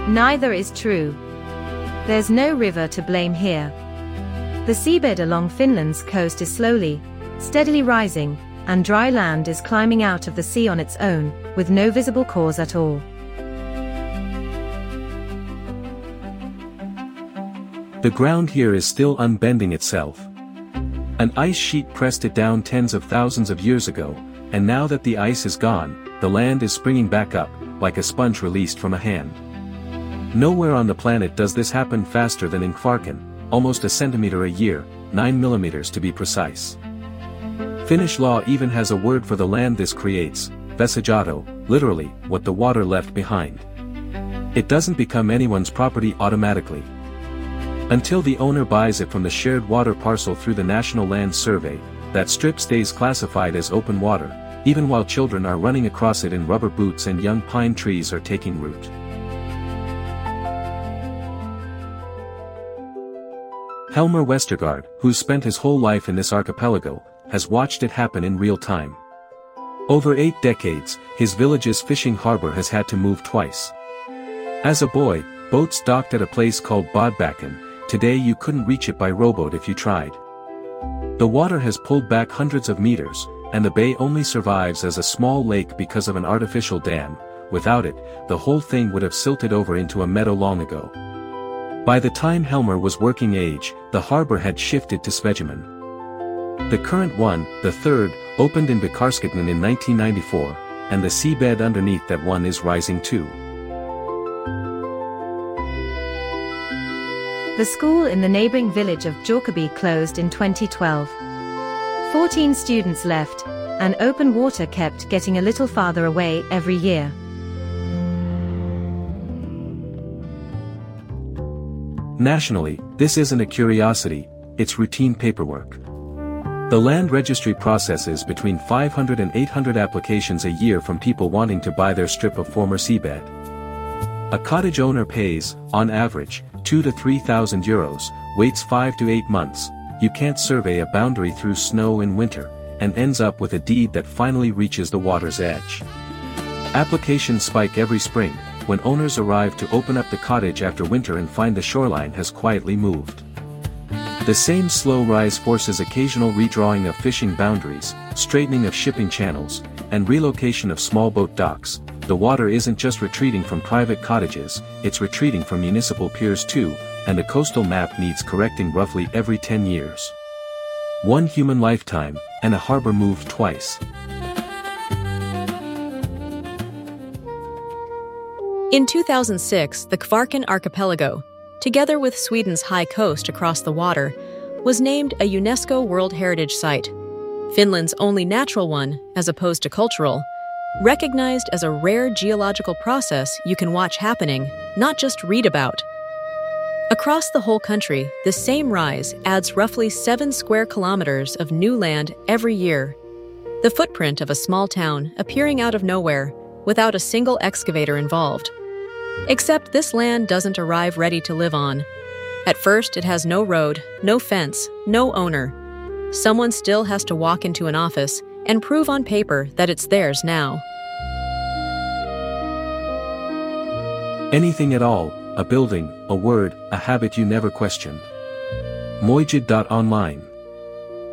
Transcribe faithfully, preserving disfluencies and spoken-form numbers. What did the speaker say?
Neither is true. There's no river to blame here. The seabed along Finland's coast is slowly, steadily rising, and dry land is climbing out of the sea on its own, with no visible cause at all. The ground here is still unbending itself. An ice sheet pressed it down tens of thousands of years ago, and now that the ice is gone, the land is springing back up, like a sponge released from a hand. Nowhere on the planet does this happen faster than in Kvarken, almost a centimeter a year, nine millimeters to be precise. Finnish law even has a word for the land this creates, vesijohto, literally, what the water left behind. It doesn't become anyone's property automatically. Until the owner buys it from the shared water parcel through the National Land Survey, that strip stays classified as open water, even while children are running across it in rubber boots and young pine trees are taking root. Helmer Westergaard, who's spent his whole life in this archipelago, has watched it happen in real time. Over eight decades, his village's fishing harbor has had to move twice. As a boy, boats docked at a place called Bodbacken. Today you couldn't reach it by rowboat if you tried. The water has pulled back hundreds of meters, and the bay only survives as a small lake because of an artificial dam. Without it, the whole thing would have silted over into a meadow long ago. By the time Helmer was working age, the harbor had shifted to Svegemen. The current one, the third, opened in Vikarskatnen in nineteen ninety-four, and the seabed underneath that one is rising too. The school in the neighboring village of Jorkaby closed in twenty twelve. Fourteen students left, and open water kept getting a little farther away every year. Nationally, this isn't a curiosity, it's routine paperwork. The land registry processes between five hundred and eight hundred applications a year from people wanting to buy their strip of former seabed. A cottage owner pays, on average, two to three thousand euros, waits five to eight months, you can't survey a boundary through snow in winter, and ends up with a deed that finally reaches the water's edge. Applications spike every spring, when owners arrive to open up the cottage after winter and find the shoreline has quietly moved. The same slow rise forces occasional redrawing of fishing boundaries, straightening of shipping channels, and relocation of small boat docks. The water isn't just retreating from private cottages, it's retreating from municipal piers too, and the coastal map needs correcting roughly every ten years. One human lifetime, and a harbor moved twice. In two thousand six, the Kvarken archipelago, together with Sweden's high coast across the water, was named a UNESCO World Heritage Site. Finland's only natural one, as opposed to cultural, recognized as a rare geological process you can watch happening, not just read about. Across the whole country, the same rise adds roughly seven square kilometers of new land every year. The footprint of a small town appearing out of nowhere, without a single excavator involved. Except this land doesn't arrive ready to live on. At first, it has no road, no fence, no owner. Someone still has to walk into an office and prove on paper that it's theirs now. Anything at all, a building, a word, a habit you never questioned. Mojid dot online